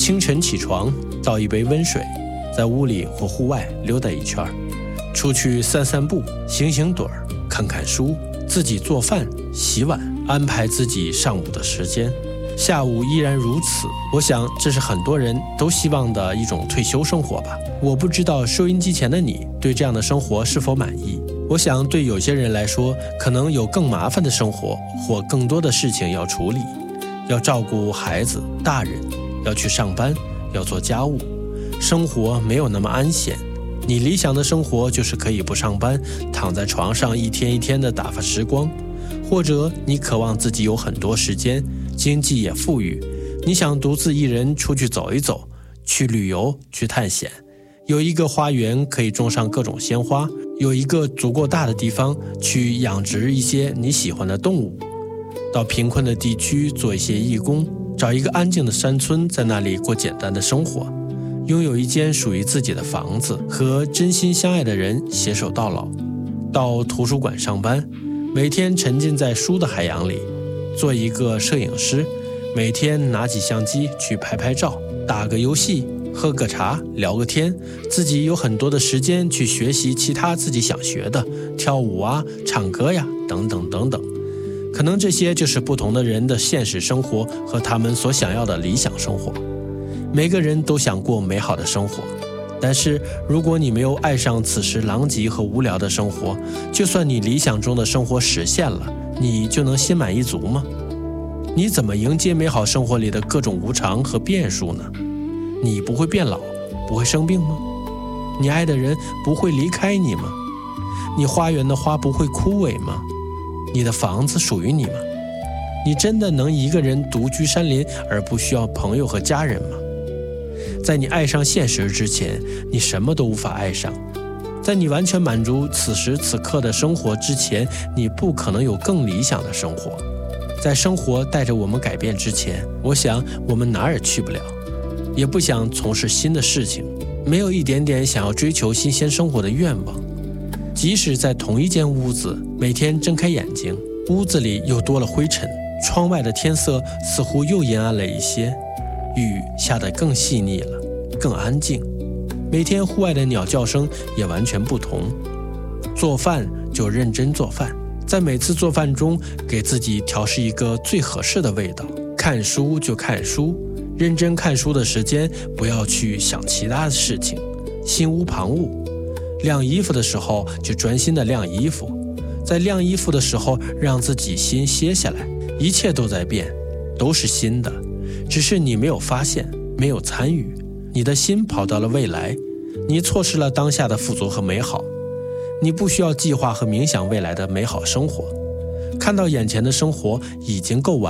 清晨起床，倒一杯温水，在屋里或户外溜达一圈，出去散散步，醒醒盹儿，看看书，自己做饭洗碗，安排自己上午的时间，下午依然如此。我想这是很多人都希望的一种退休生活吧。我不知道收音机前的你对这样的生活是否满意。我想对有些人来说，可能有更麻烦的生活，或更多的事情要处理，要照顾孩子、大人，要去上班，要做家务，生活没有那么安闲。你理想的生活就是可以不上班，躺在床上一天一天的打发时光，或者你渴望自己有很多时间，经济也富裕，你想独自一人出去走一走，去旅游，去探险，有一个花园可以种上各种鲜花，有一个足够大的地方去养殖一些你喜欢的动物，到贫困的地区做一些义工，找一个安静的山村，在那里过简单的生活，拥有一间属于自己的房子，和真心相爱的人携手到老。到图书馆上班，每天沉浸在书的海洋里，做一个摄影师，每天拿起相机去拍拍照，打个游戏，喝个茶，聊个天，自己有很多的时间去学习其他自己想学的，跳舞啊，唱歌呀，等等等等。可能这些就是不同的人的现实生活和他们所想要的理想生活。每个人都想过美好的生活，但是如果你没有爱上此时狼藉和无聊的生活，就算你理想中的生活实现了，你就能心满意足吗？你怎么迎接美好生活里的各种无常和变数呢？你不会变老，不会生病吗？你爱的人不会离开你吗？你花园的花不会枯萎吗？你的房子属于你吗？你真的能一个人独居山林而不需要朋友和家人吗？在你爱上现实之前，你什么都无法爱上。在你完全满足此时此刻的生活之前，你不可能有更理想的生活。在生活带着我们改变之前，我想我们哪儿也去不了，也不想从事新的事情，没有一点点想要追求新鲜生活的愿望。即使在同一间屋子，每天睁开眼睛，屋子里又多了灰尘，窗外的天色似乎又阴暗了一些，雨下得更细腻了，更安静。每天户外的鸟叫声也完全不同。做饭就认真做饭，在每次做饭中给自己调试一个最合适的味道。看书就看书，认真看书的时间不要去想其他的事情，心无旁骛。晾衣服的时候就专心的晾衣服，在晾衣服的时候让自己心歇下来。一切都在变，都是新的，只是你没有发现，没有参与。你的心跑到了未来，你错失了当下的富足和美好。你不需要计划和冥想未来的美好生活，看到眼前的生活已经够完